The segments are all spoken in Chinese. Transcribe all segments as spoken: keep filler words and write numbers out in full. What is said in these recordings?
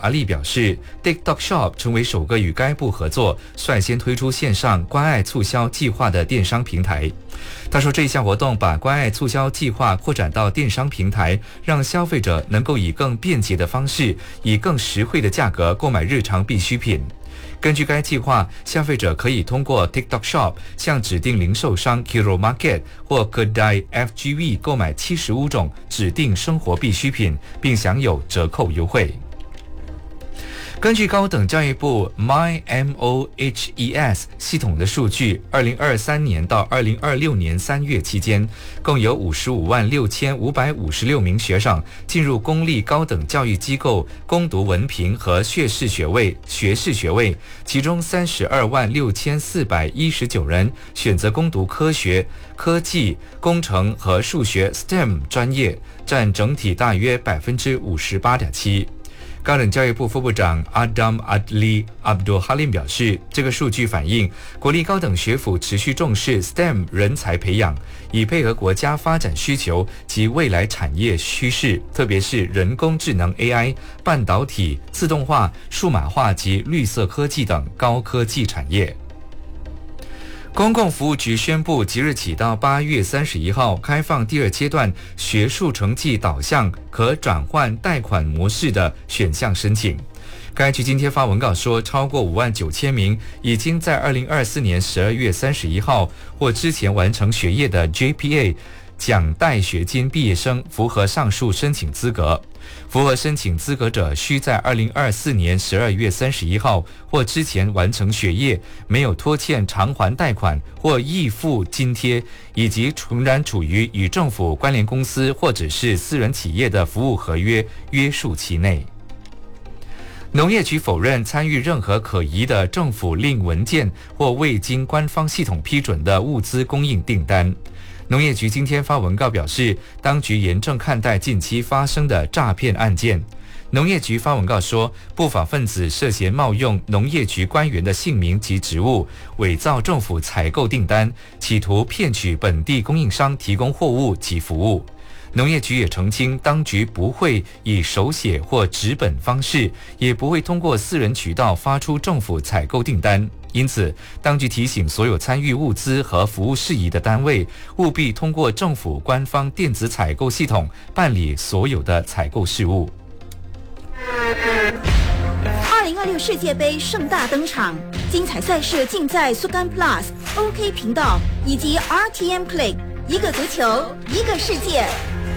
阿力表示 ，TikTok Shop 成为首个与该部合作、率先推出线上关爱促销计划的电商平台。他说，这一项活动把关爱促销计划扩展到电商平台，让消费者能够以更便捷的方式，以更实惠的价格购买日常必需品。根据该计划，消费者可以通过 TikTok Shop 向指定零售商 Kiro Market 或 Kedai F G V 购买七十五种指定生活必需品，并享有折扣优惠。根据高等教育部 MyMOHES 系统的数据，二零二三年到二零二六年三月期间，共有五十五万六千五百五十六名学生进入公立高等教育机构攻读文凭和学士学位，学士学位，其中三十二万六千四百一十九人选择攻读科学、科技、工程和数学 S T E M 专业，占整体大约百分之五十八点七。高等教育部副部长 Adam Adli Abdul Halim 表示，这个数据反映国立高等学府持续重视 S T E M 人才培养，以配合国家发展需求及未来产业趋势，特别是人工智能 A I、半导体、自动化、数码化及绿色科技等高科技产业。公共服务局宣布，即日起到八月三十一号开放第二阶段学术成绩导向可转换贷款模式的选项申请。该局今天发文稿说，超过五万九千名已经在二零二四年十二月三十一号或之前完成学业的 J P A 奖贷学金毕业生符合上述申请资格。符合申请资格者需在二零二四年十二月三十一号或之前完成学业，没有拖欠偿还贷款或预付津贴，以及仍然处于与政府关联公司或者是私人企业的服务合约约束期内。农业局否认参与任何可疑的政府令文件或未经官方系统批准的物资供应订单。农业局今天发文告表示，当局严正看待近期发生的诈骗案件。农业局发文告说，不法分子涉嫌冒用农业局官员的姓名及职务，伪造政府采购订单，企图骗取本地供应商提供货物及服务。农业局也澄清，当局不会以手写或纸本方式，也不会通过私人渠道发出政府采购订单。因此，当局提醒所有参与物资和服务事宜的单位，务必通过政府官方电子采购系统办理所有的采购事务。 二零二六世界杯盛大登场，精彩赛事尽在苏干 Plus、O K 频道以及 R T M Play， 一个足球，一个世界。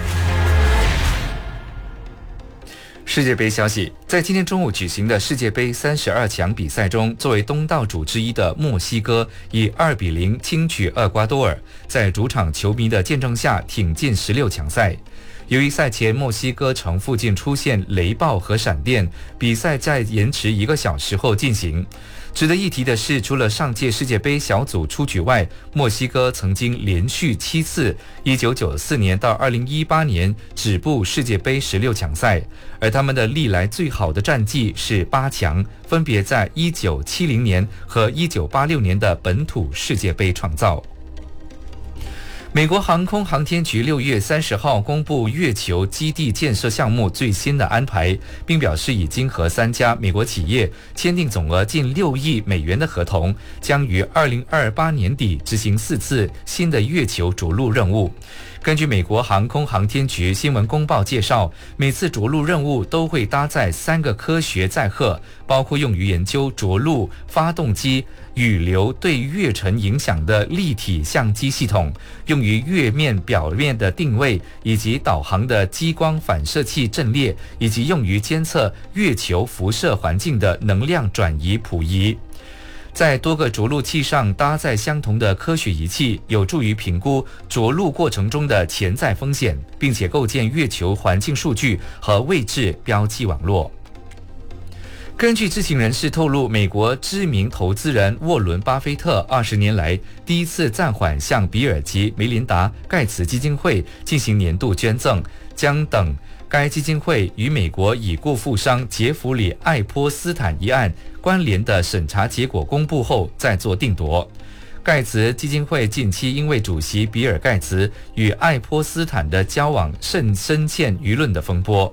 世界杯消息，在今天中午举行的世界杯三十二强比赛中，作为东道主之一的墨西哥以二比零轻取厄瓜多尔，在主场球迷的见证下挺进十六强赛。由于赛前墨西哥城附近出现雷暴和闪电，比赛在延迟一个小时后进行。值得一提的是，除了上届世界杯小组出局外，墨西哥曾经连续七次一九九四年到二零一八年止步世界杯十六强赛，而他们的历来最好的战绩是八强，分别在一九七零年和一九八六年的本土世界杯创造。美国航空航天局六月三十号公布月球基地建设项目最新的安排，并表示已经和三家美国企业签订总额近六亿美元的合同，将于二零二八年底执行四次新的月球着陆任务。根据美国航空航天局新闻公报介绍，每次着陆任务都会搭载三个科学载荷，包括用于研究着陆发动机雨流对月尘影响的立体相机系统，用于月面表面的定位，以及导航的激光反射器阵列，以及用于监测月球辐射环境的能量转移谱仪。在多个着陆器上搭载相同的科学仪器，有助于评估着陆过程中的潜在风险，并且构建月球环境数据和位置标记网络。根据知情人士透露，美国知名投资人沃伦·巴菲特二十年来第一次暂缓向比尔及梅琳达·盖茨基金会进行年度捐赠，将等该基金会与美国已故富商杰弗里·爱泼斯坦一案关联的审查结果公布后再做定夺。盖茨基金会近期因为主席比尔·盖茨与爱泼斯坦的交往甚深陷舆论的风波。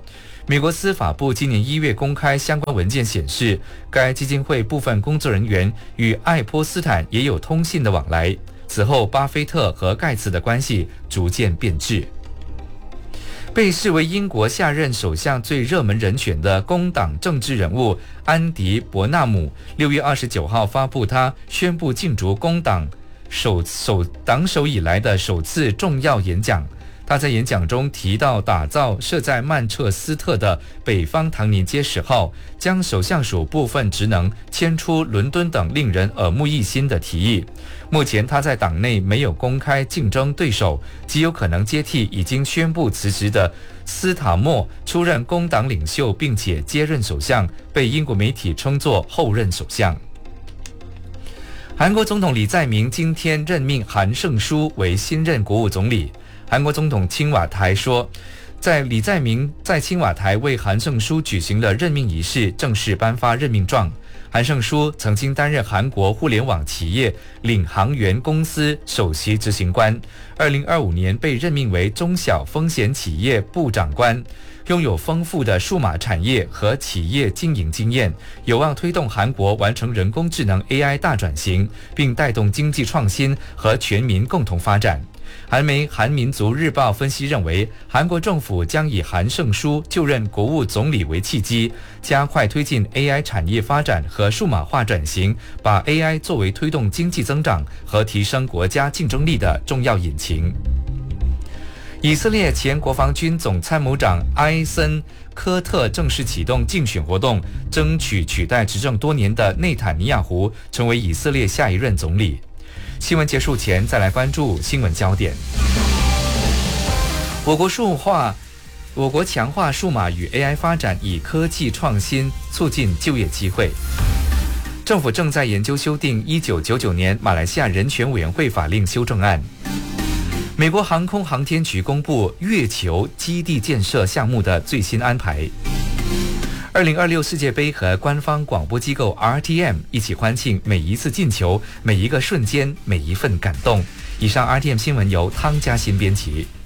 美国司法部今年一月公开相关文件显示，该基金会部分工作人员与爱泼斯坦也有通信的往来。此后，巴菲特和盖茨的关系逐渐变质。被视为英国下任首相最热门人选的工党政治人物安迪·伯纳姆，六月二十九号发布他宣布竞逐工党首首党首以来的首次重要演讲。他在演讲中提到，打造设在曼彻斯特的北方唐宁街十号，将首相署部分职能迁出伦敦等令人耳目一新的提议。目前他在党内没有公开竞争对手，极有可能接替已经宣布辞职的斯塔默出任工党领袖，并且接任首相，被英国媒体称作后任首相。韩国总统李在明今天任命韩胜书为新任国务总理。韩国总统青瓦台说，在李在明在青瓦台为韩胜书举行了任命仪式，正式颁发任命状。韩胜书曾经担任韩国互联网企业领航员公司首席执行官，二零二五年被任命为中小风险企业部长官，拥有丰富的数码产业和企业经营经验，有望推动韩国完成人工智能 A I 大转型，并带动经济创新和全民共同发展。韩媒《韩民族日报》分析认为，韩国政府将以韩胜书就任国务总理为契机，加快推进 A I 产业发展和数码化转型，把 A I 作为推动经济增长和提升国家竞争力的重要引擎。以色列前国防军总参谋长埃森·科特正式启动竞选活动，争取取代执政多年的内塔尼亚胡成为以色列下一任总理。新闻结束前，再来关注新闻焦点。我国数化，我国强化数码与 A I 发展，以科技创新促进就业机会。政府正在研究修订一九九九年马来西亚人权委员会法令修正案。美国航空航天局公布月球基地建设项目的最新安排。二零二六世界杯和官方广播机构 R T M 一起欢庆每一次进球、每一个瞬间、每一份感动。以上 R T M 新闻由汤嘉欣编辑。